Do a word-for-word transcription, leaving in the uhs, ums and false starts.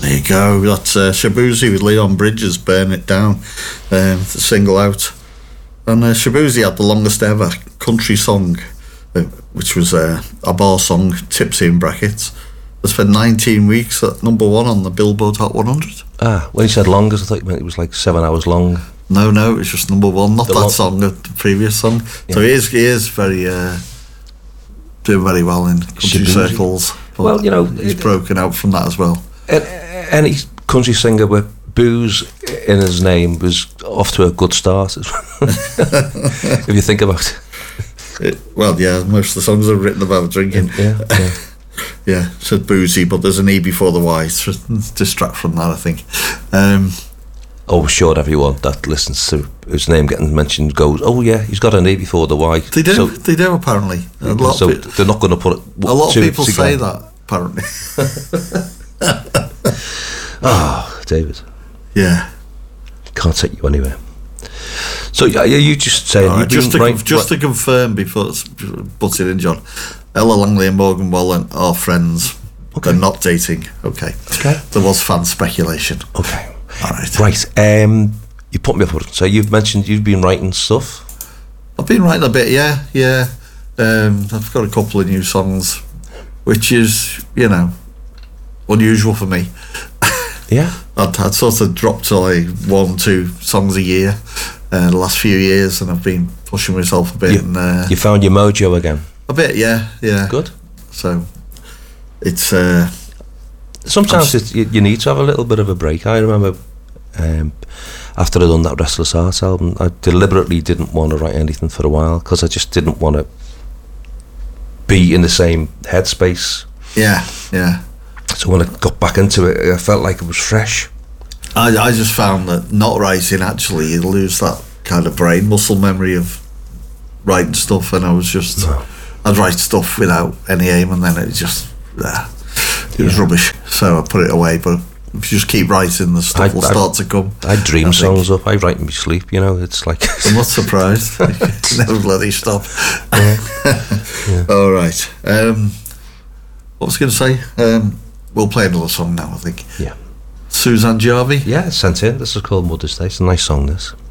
There you go. That's uh, Shaboozey with Leon Bridges, Burn It Down, um, the single out. And uh, Shaboozey had the longest ever country song, uh, which was uh, a bar song, Tipsy in brackets. It spent nineteen weeks at number one on the Billboard Hot one hundred. Ah, when you said longest, I thought you meant it was like seven hours long. No, no, it's just number one, not The that long- song, the previous song. Yeah. So he is, he is very, uh, doing very well in country Shaboozey. circles. But Well, you know, he's it- broken out from that as well. And any country singer with booze in his name was off to a good start, if you think about it. It, well, yeah, most of the songs are written about drinking. Yeah, yeah. Yeah, it said boozy, but there's an E before the Y to distract from that, I think. Um, Oh, sure, everyone that listens to his name getting mentioned goes, oh yeah, he's got an E before the Y. they do, So, they do apparently. A lot, so of, pe- they're not going to put it. a lot of two people say together. that, apparently. Oh, David, Yeah. can't take you anywhere. So yeah, you just saying All right, you've just been to, right, conf- just right- to confirm before it's butted in, John, Ella Langley and Morgan Wallen are friends. Okay. They're not dating. Okay. Okay. There was fan speculation. Okay. All right. Right. Um, you put me up for it. So you've mentioned you've been writing stuff. I've been writing a bit, yeah, yeah. Um, I've got a couple of new songs, which is, you know, unusual for me. Yeah. I'd, I'd sort of dropped to like one, two songs a year uh, the last few years, and I've been pushing myself a bit. You, and, uh, you found your mojo again. a bit, yeah, yeah. Good. So it's uh, Sometimes it's, you, you need to have a little bit of a break. I remember um, after I'd done that Restless Heart album, I deliberately didn't want to write anything for a while because I just didn't want to be in the same headspace. yeah, yeah. So when I got back into it, I felt like it was fresh. I, I just found that not writing, actually, you lose that kind of brain muscle memory of writing stuff, and I was just, No. I'd write stuff without any aim, and then it just, uh, it was Yeah. rubbish. So I put it away. But if you just keep writing, the stuff I- will I- start to come. I dream I think. songs up. I write in my sleep. You know, it's like I'm not surprised. Never bloody stop. Yeah. All right. Um, what was I going to say? Um, we'll play another song now, I think. yeah, Suzanne Jarvie. yeah. It's sent in. This is called Mother's Day. It's a nice song. This.